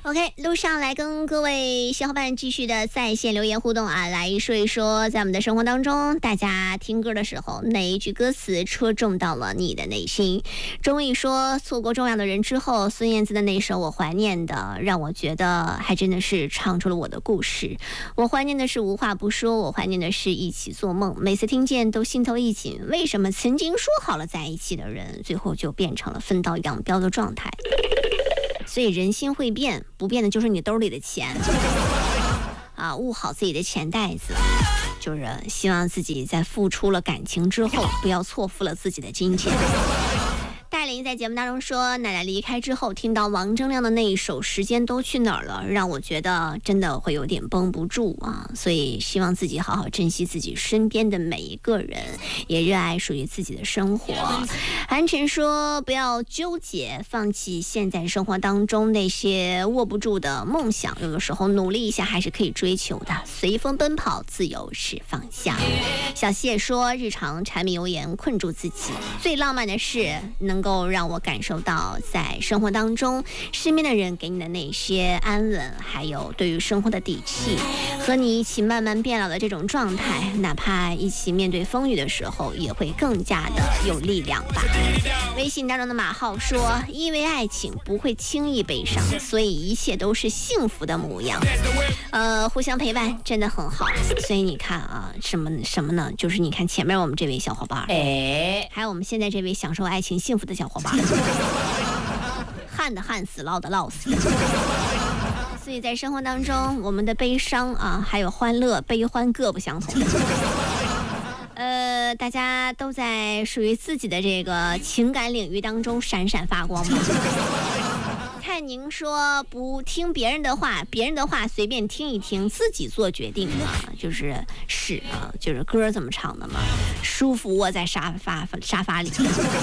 OK， 路上来跟各位小伙伴继续的在线留言互动啊，来说一说在我们的生活当中，大家听歌的时候哪一句歌词戳中到了你的内心？钟意说，错过重要的人之后，孙燕姿的那首《我怀念的》让我觉得还真的是唱出了我的故事。我怀念的是无话不说，我怀念的是一起做梦，每次听见都心头一紧。为什么曾经说好了在一起的人，最后就变成了分道扬镳的状态？所以人心会变，不变的就是你兜里的钱啊，捂好自己的钱袋子，就是希望自己在付出了感情之后，不要错付了自己的金钱。戴琳在节目当中说，奶奶离开之后，听到王铮亮的那一首《时间都去哪儿了》，让我觉得真的会有点绷不住啊。所以希望自己好好珍惜自己身边的每一个人，也热爱属于自己的生活。韩晨说，不要纠结，放弃现在生活当中那些握不住的梦想，有的时候努力一下还是可以追求的。随风奔跑，自由是方向。小谢说，日常柴米油盐困住自己，最浪漫的是能够让我感受到在生活当中身边的人给你的那些安稳，还有对于生活的底气，和你一起慢慢变老的这种状态，哪怕一起面对风雨的时候也会更加的有力量吧。微信当中的马浩说，因为爱情不会轻易悲伤，所以一切都是幸福的模样。互相陪伴真的很好。所以你看啊，什么呢，就是你看前面我们这位小伙伴，还有我们现在这位享受爱情幸福的小伙伴，旱的旱死，涝的涝死。所以在生活当中，我们的悲伤啊，还有欢乐、悲欢各不相同。大家都在属于自己的这个情感领域当中闪闪发光吗？看您说不听别人的话，别人的话随便听一听，自己做决定啊，就是歌怎么唱的嘛，舒服窝在沙发里。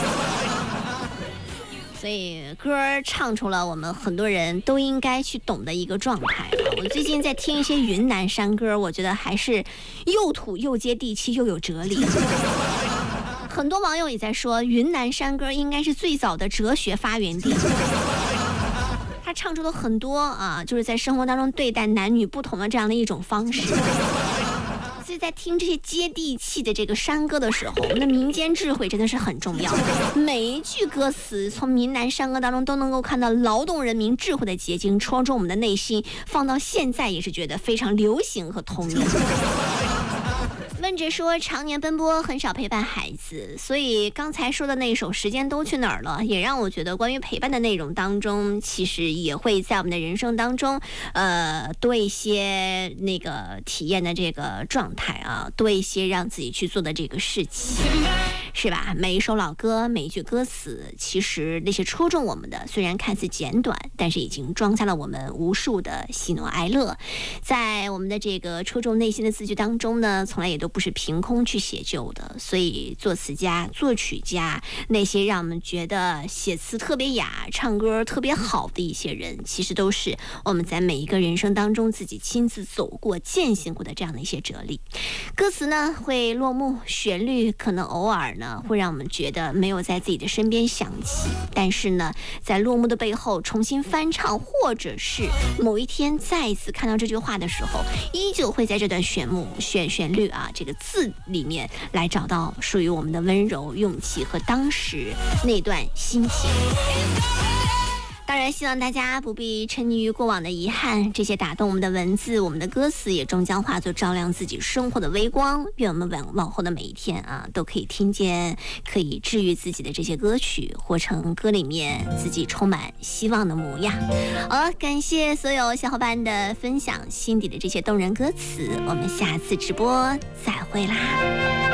所以歌唱出了我们很多人都应该去懂的一个状态。我最近在听一些云南山歌，我觉得还是又土又接地气又有哲理。很多网友也在说，云南山歌应该是最早的哲学发源地。他唱出了很多啊，就是在生活当中对待男女不同的这样的一种方式。所以在听这些接地气的这个山歌的时候，我们的民间智慧真的是很重要。每一句歌词从云南山歌当中都能够看到劳动人民智慧的结晶，戳中我们的内心，放到现在也是觉得非常流行和通用。问着说，常年奔波，很少陪伴孩子，所以刚才说的那首《时间都去哪儿了》，也让我觉得关于陪伴的内容当中，其实也会在我们的人生当中，多一些那个体验的这个状态啊，多一些让自己去做的这个事情，是吧？每一首老歌，每一句歌词，其实那些戳中我们的，虽然看似简短，但是已经装下了我们无数的喜怒哀乐。在我们的这个戳中内心的字句当中呢，从来也都不是凭空去写就的，所以作词家、作曲家，那些让我们觉得写词特别雅、唱歌特别好的一些人，其实都是我们在每一个人生当中自己亲自走过、践行过的这样的一些哲理。歌词呢会落幕，旋律可能偶尔呢会让我们觉得没有在自己的身边响起，但是呢，在落幕的背后重新翻唱，或者是某一天再一次看到这句话的时候，依旧会在这段旋律啊这个字里面来找到属于我们的温柔、勇气和当时那段心情。当然希望大家不必沉溺于过往的遗憾，这些打动我们的文字，我们的歌词也终将化作照亮自己生活的微光。愿我们往后的每一天啊，都可以听见可以治愈自己的这些歌曲，活成歌里面自己充满希望的模样。好了，感谢所有小伙伴的分享，心底的这些动人歌词，我们下次直播再会啦。